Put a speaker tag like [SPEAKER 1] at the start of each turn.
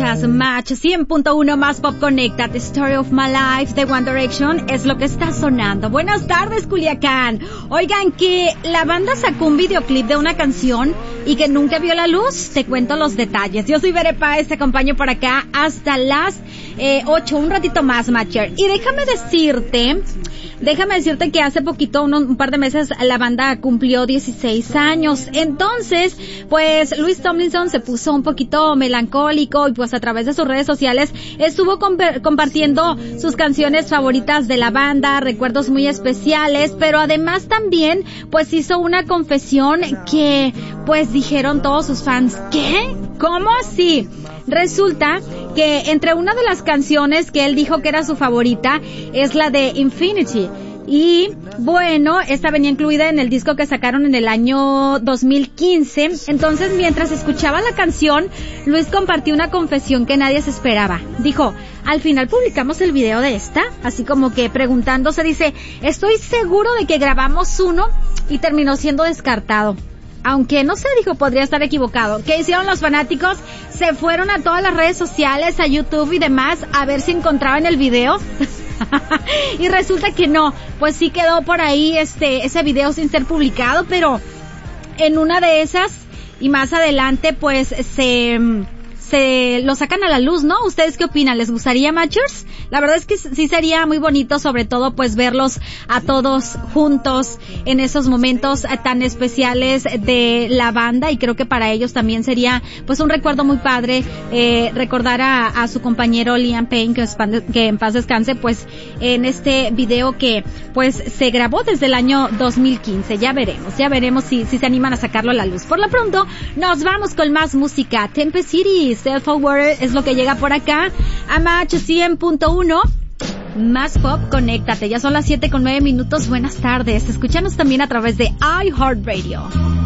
[SPEAKER 1] escuchas Match 100.1 más Pop Connecta. The Story of My Life de One Direction es lo que está sonando. Buenas tardes, Culiacán. Oigan, que la banda sacó un videoclip de una canción y que nunca vio la luz. Te cuento los detalles. Yo soy Bere Páez, te acompaño por acá hasta las 8, un ratito más, Matcher. Y déjame decirte que hace poquito, un par de meses, la banda cumplió 16 años. Entonces, pues, Louis Tomlinson se puso un poquito melancólico y pues a través de sus redes sociales estuvo compartiendo sus canciones favoritas de la banda, recuerdos muy especiales, pero además también, pues, hizo una confesión que, pues, dijeron todos sus fans, ¿qué? ¿Cómo así? Resulta que entre una de las canciones que él dijo que era su favorita es la de Infinity. Y bueno, esta venía incluida en el disco que sacaron en el año 2015. Entonces, mientras escuchaba la canción, Luis compartió una confesión que nadie se esperaba. Dijo, al final publicamos el video de esta, así como que preguntándose, dice, estoy seguro de que grabamos uno y terminó siendo descartado. Aunque no sé, dijo, podría estar equivocado. ¿Qué hicieron los fanáticos? Se fueron a todas las redes sociales, a YouTube y demás, a ver si encontraban el video. Y resulta que no, pues sí quedó por ahí ese video sin ser publicado, pero en una de esas y más adelante pues se lo sacan a la luz, ¿no? ¿Ustedes qué opinan? ¿Les gustaría, Matchers? La verdad es que sí sería muy bonito, sobre todo pues verlos a todos juntos en esos momentos tan especiales de la banda, y creo que para ellos también sería pues un recuerdo muy padre recordar a su compañero Liam Payne, que en paz descanse, pues en este video que pues se grabó desde el año 2015. Ya veremos si se animan a sacarlo a la luz. Por lo pronto nos vamos con más música. Tempest City, Self Aware es lo que llega por acá a Match 100.1 más Pop, conéctate. Ya son las 7:09. Buenas tardes. Escúchanos también a través de iHeartRadio.